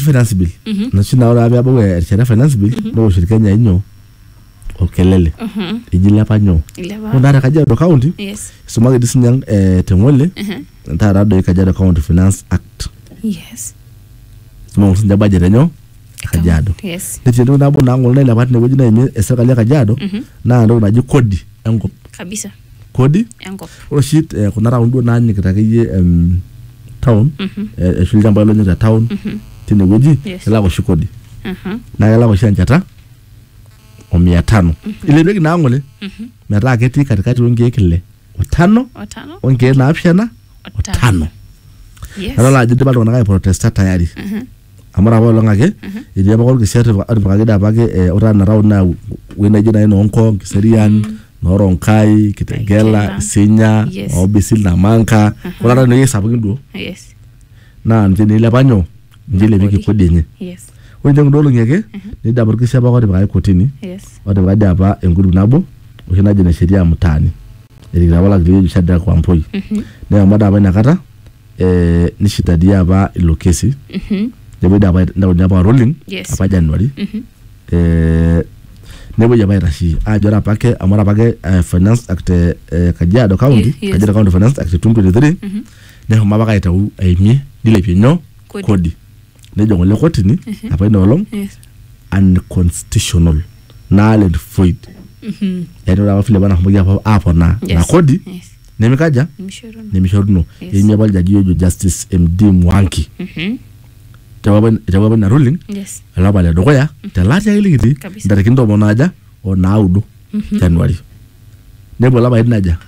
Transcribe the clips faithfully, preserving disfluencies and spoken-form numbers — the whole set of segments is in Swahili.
finance bill na china ora abia bo e chera finance bill no shirikanya inyo okelele mhm ijila panyo undara Kajiado County yes sumage disinyang eh tengole mhm ndara do Kajiado County Finance Act yes sumo sinja budget enyo Kajiado yes nitindo nabo nangol na ilabat ne wojina ime eserikali ya Kajiado na ndo naji kodi enkop kabisa kodi enkop ro shit eh, kuna raundu nani kitakaye um, town eh shulja mbalo nyata town tine woji ela ko shikodi mhm na ela ko shanjata o mia tano ile begi na ngole mhm mera keti katikati onge kile otano otano onge na apshana otano yes ala jide balo na kai protesta tayari mhm amara balo ngake ile bako kisete advocate da bage ora na raund na wena jina ino onko kiserian noronkai kitegela sinya obisil na manka ora na yesa bugindo yes na njini ile banyo njile bigi kodi nye yes wende ngolo ngeke ni dabur kisha bako de bage kotini yes ode bage apa engulu nabo ukina jina sheria mutani ili wala gili shada kwa mpoi ne amada aba nakata eh ni shitadia ba ilokesi mhm debe da ba ndawo nyaba rolling apa January mhm eh nebo jaba rashi a jora pake amara pake Finance Act Kajiado County Kajiado County Finance Act twenty twenty-three mhm ne homa baka itawu aimie dile pinyo kodi ne jongo le kotini apa ino long unconstitutional null and void mhm eno la wafile bana homoja hapo na na kodi nemekaja nimishoruno yimi abal jaji Justice M D Mwangi mhm tawaben tawaben na ruling yes ala bale dokoya talati ile gidi ndare ndo monaja o naudo January nebo la bayina ja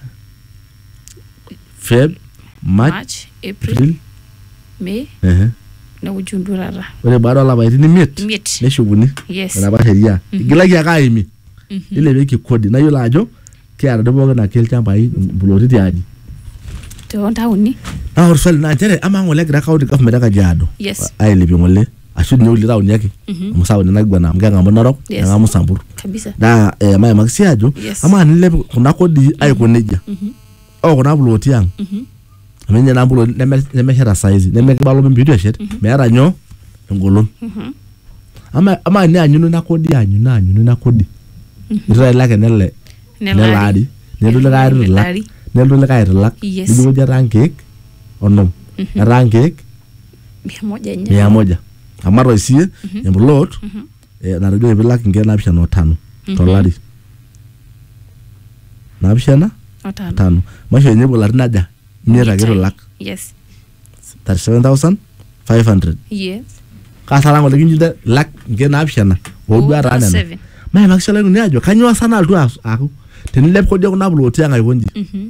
Feb March April May eh na ujundurara wale bado la bayini miet ne shuguni yes na ba sheria igila ya kaimi ile beki kodi na yola ajo kiara dobo na kelcha bai buloti diaji to tauni na horsel na tere ama ngole gra kaudi government ka Kajiado yes ai libi ngole ashudi nyuli rauni yake musawo na gwana mganga monoro nga musamburu kabisa da eh mai maksiajo ama nile kuna kodi ai koneja o kuna buloti yang amenya na bulo neme hera size neme balo mbido shet mera nyo ngolon ama ama ni anyunu na kodi anyunu anyunu na kodi ira lake nele nelari nelo la la nelo la ka relax ndio ja rankek onom rankek mia moja nya mia moja amaro isie nyamulot na radio black ngena bishana tano dolari na bishana tano masho nyebo la naja mira gero lak yes thirty-seven thousand five hundred yes ka sala ngole nginjida lak ngena bishana odwa rana mai makishala ngene ajo kanywa sana altu aku tenile ko de ko nabulo tianga ikonji mhm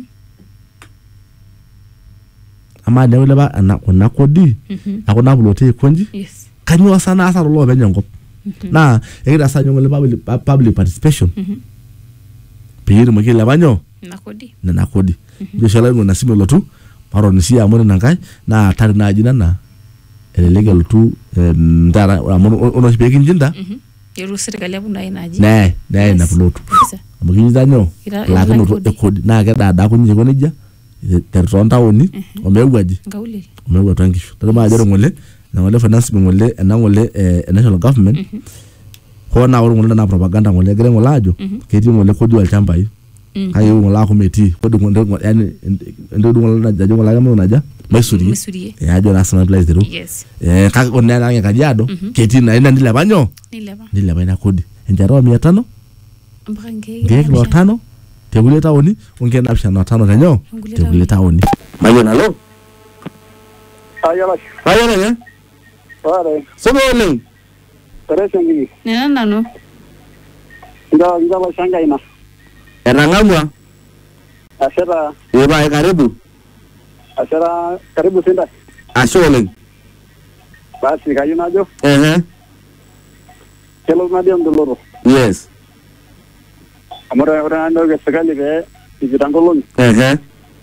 ama ne wala ba na ko nakodi ako nabulo te ikonji yes kanywa sana asa lo be nyongo na ekida sa nyongo le public participation mhm piri mo kila banyo nakodi na nakodi jo shala ngo nasime lotu paro ni sia mo na ngai na tari na jina na legal tu ndara amono ono speak njinda mhm yero serikali abunda inaji ne ne na plotu amuginza nyo la ko no kodi na ga dada ko nje ko nija tertonta oni o mewuaji ngaule mewu tangisho to ma jero ngole na ngole finance ngole na ngole national government ko na woro ngole na propaganda ngole gere ngolajo keti ngole kodi wal chamba yi ayo ngola ko meti kodi ngole yani ndo ngole na jajo ngola ga naja Mesuri ya jo national place ro yes eh ka ko na na Kajiado keti na ina ndile banyo ndile ba ndile bana kodi njaro mia tano mbange ngeke tano tegule taoni ungena bishana tano tanyo tegule taoni mayo nalo ayala ayala ya pare sobo le teresengi nena nano nda nda bashanga ina erangamwa asera eba karibu asera karibu senda ashole basi kayo najo eh eh kelo medium doloro yes amora ora ando ke sekali be ibitangolon eh eh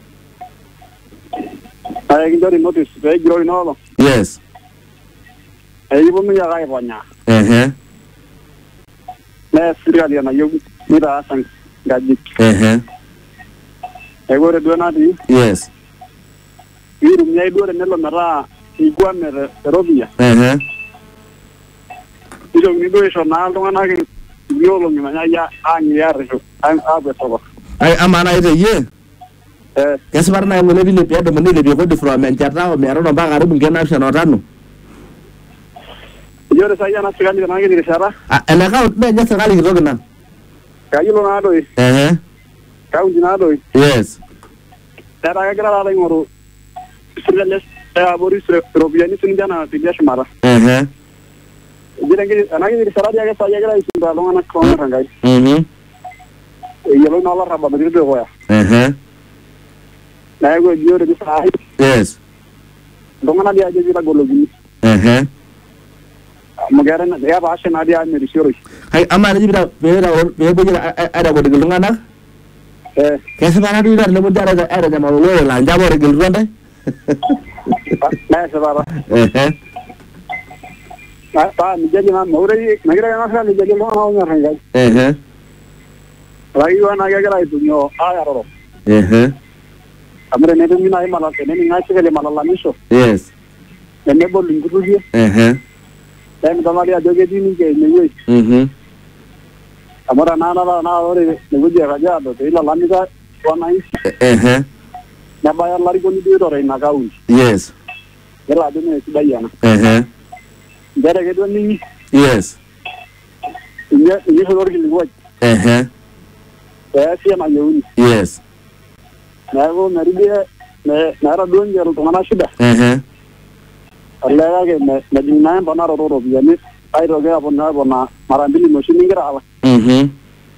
ay gindori notice be giro inolo yes ay ibo mi ya ga ibonya eh eh na sirali na yo mira sang gaji eh eh ay gore do na di yes iru mi ay do re nelo mara igwa mere robia eh eh nitokini duo aisho naa iltung'anak iolong'i manyayia aang'iarisho aapuo esokor. Ai ama nai teyie. Eh, Kesipata nai ng'ole vile peedumu nilepie kodi from enchata ometano mpaka karibu nkeek naapishana otano. ijo ore saai ena sirkali tenaa kiti rishata Ah, ene kaunti mee ninye serkali kitok ina. kayiolo naadoi Ehe. kaunti naadoi Yes. netaa kegira taata aing'oru sirkali eabori iropiyiani sininche enaa tidia shumata. Ehe. Eji tenkiti ena kiti rishata dii ake saai egira aisumbuaa iltung'anak oonyorr Enkai. Mhm. Eyioloi naa olarrabal otii dukuya. Ehe. Neeku eji ore dii saai Yes. iltung'anak dii ajo kitagolokini. Ehe. Amu keeta kepaasha naa dii amirishoroi. Ai ama neji pita peeta peepuoi aitagoliki iltung'anak. Eh, Kesipata duo tenepuoi aitanyamal olorere laa ninche apa ootegelutua ntae. neesipata. Ehe. Paa mijalie naa meure megira ena sirkali aijalie iltung'anak oonyorr Enkai. Ehe. Etayiewua naa kegira aitumia aaroro. Ehe. Amu tenetumi naaji mala tenening'aa sirkali malalamisho Yes. tenebol inkutukie Ehe. nemitamarie ajo ketii ninche inewueji. Mhm. Amu ore naa taata naa ore inewueji e Kajiado peilalamika wananchi Ehe. nebaya olarikoni duo oitore ina kaunti. Yes. Yiolo ajo mee sidai ena. Ehe. Nchere keduo ning'i Yes. ninye ninye ishori orkilikuai Ehe. peesie enayieuni. Yes. Neeku meridie meeta duo ninche iltung'anak shida. Ehe. Olee kake me- mejing naa emponaroto ooropiyiani aitoki aponaa aponaa mara mbili inoshi nigira alak. Mhm.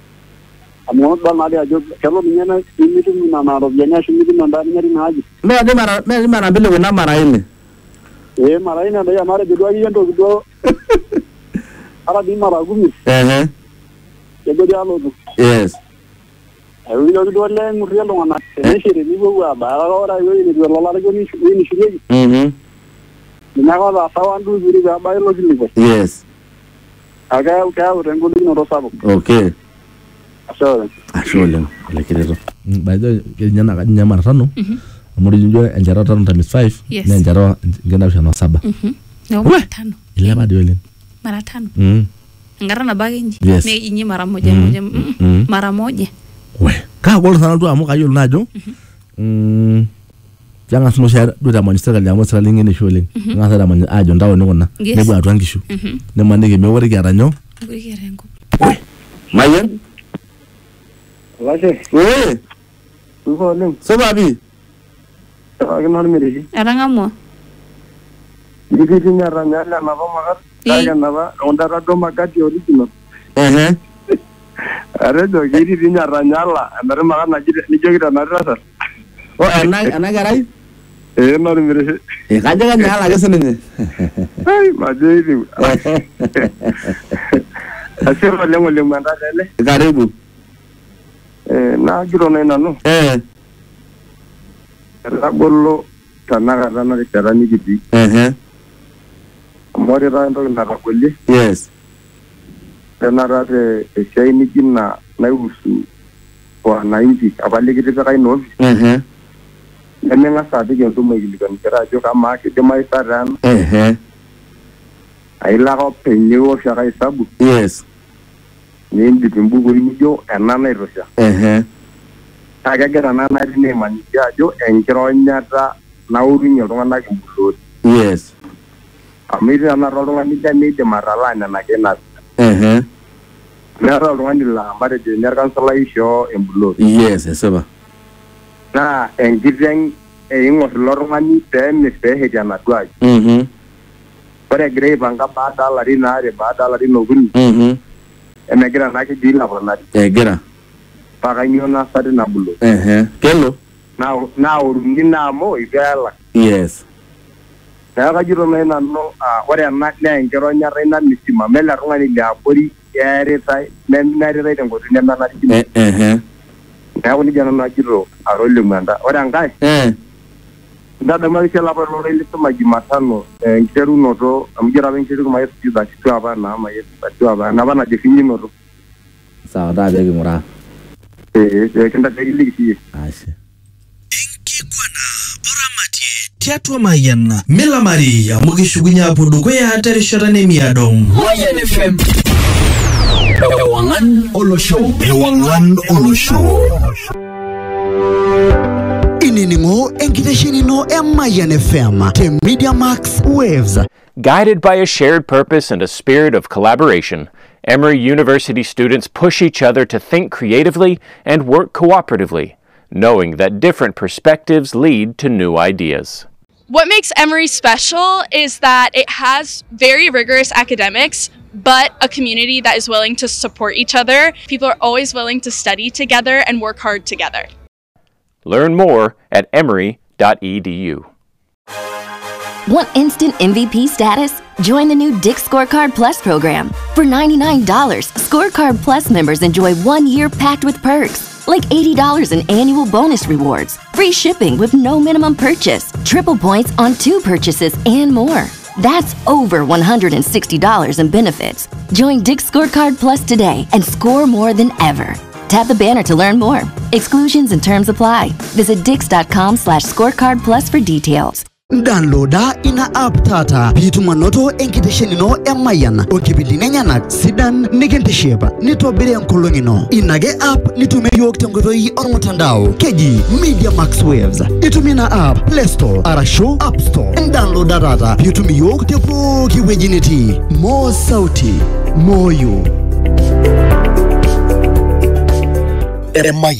Amu idol naadii ajo kelo ninye ne- nimitum nena ropiyiani ashu mitum endaa ninya tinaaji. Mee di mara mee di mara mbili kuna mara nne. Ee mara ine doi amu atejo duo akeyie entoki duo ata dii mara kumi Ehe. kejo dii alotu. Yes. Ekijoki duo olee ng'urrie iltung'anak tenishiri nipuopuo abaya kake ore ewueji netiu lelo arikoni ewueji nishurieki Mhm. ninye ake otaasa one two three peebaya ilo kilikuai. Yes. Kake keyau keyau tengolikinoto sapuk. Okay. Ashe oleng. Ashe oleng. Ole kireto. By the way, kinye na kinye mara tano. Amu ujue enchata tano times five Yes. na enchata ngenapishana saba. Mhm. Na Uwe. mara tano. Ilepa dii oleng. Mara tano. Mhm. Enkata nabo ake inji. Yes. Me inyi mara moja Mm. moja. mm, Mm. Mara moja. We. Kagol sana tu amu kayiolo naa ajo. Mm. Jangas mo share do ta monster kali amu sala ngene sho oleng. Ngasa ta monster ajo ndawo ni kuna. Yes. Nebu atua nkishu. Mhm. Nemaniki mewori kiata nyoo. Ngurikere enkop. Mayen. Olashe. We. Supa oleng. Soba bi. Ake narmirisi. Etang'amua. Nikitinya ranyale enapa makat kake enapa ondata duo makati original. Ehe. Atejo keitinya ranyala enapa makat naji nijoki tenatasat. O ena ena kerai? Ee narmirisi. Eh kajo kanyala ake sininye. Ai majo hivi. Ashe oleng oleng manda lele. Karibu. Eh na giro na nanu. Eh. Etagolo tanakata narishata nikitii. Ehe. Amu ore taa entoki natagolie Yes. tenakata te esiai nijo ina naihusu wananchi apa likitipika ina ofisi Ehe. nemeng'as apik entumo aikilikuanishara ajo kamaa kidimayu sa taa ena Ehe. ailo ake openy niwosh ake hesabu Yes. niindip imbukui nijo ena naitosha. Ehe. Kake kegira naa natii neimanyisho ajo enkironyata naurunye iltung'anak imbuluot. Yes. Amu etii tenakata oltung'ani lemeidim atalaa nena keena. Ehe. Meeta oltung'ani laa matejo ninye orkansolai oishoo embulot. Yes, esipa. Naa enkiteng eing'orr ilo tung'ani peemirr peeshetie enaduo aji. Mhm. Ore egira aipanga baada olarin aare baada olarin okuni Mhm. emegira naake dii ilaponari Egira. paa kanyoo naasa tina bulo. Ehe. Kelo. Naa naoruni naa amu itu elak. Yes. Neeku kajito nai nanu ah, ore ena naa enkironyata ina misima mele tung'ani liabori eeritae nemeritae tenkoitoi nemenarikino. Eh, ehe. Neeku nejia nanu ajito aro lemanda. Ore enkae Eh. ntadamu ake olapa lore lisuma Jumatano enkiterunoto amu ijo apa enkiteru mayesi siku apa naa mayesi siku apa enapa najo kinyinoto. Sawa taa pee king'uraa. Eh, eh, kintakiliki siiyie. Ashe. Enkiguana oramatie tiatua Mayan Mela Maria mugishugunya pudukwea tarisharane miadong Mayan F M Ewangan Olosho Ewangan Olosho Iningo enkiteshinino e Mayan F M te Media Max Waves. Guided by a shared purpose and a spirit of collaboration, Emory University students push each other to think creatively and work cooperatively, knowing that different perspectives lead to new ideas. What makes Emory special is that it has very rigorous academics, but a community that is willing to support each other. People are always willing to study together and work hard together. Learn more at emory dot e d u. Want instant M V P status? Join the new Dick's Scorecard Plus program. For ninety-nine dollars, Scorecard Plus members enjoy one year packed with perks, like eighty dollars in annual bonus rewards, free shipping with no minimum purchase, triple points on two purchases, and more. That's over one hundred sixty dollars in benefits. Join Dick's Scorecard Plus today and score more than ever. Tap the banner to learn more. Exclusions and terms apply. Visit dix.com slash scorecard plus for details. Downloada ina app tata pitu manoto enkiteshenino e Mayan okipidinenya sidan nikentesheba nitobire nkolongino inage app nitume yok tengoto yi ormotandao keji Media Max Waves itumina app Play Store arasho App Store downloada data pitu yok tepo kiwejiniti mo sauti moyo Mayan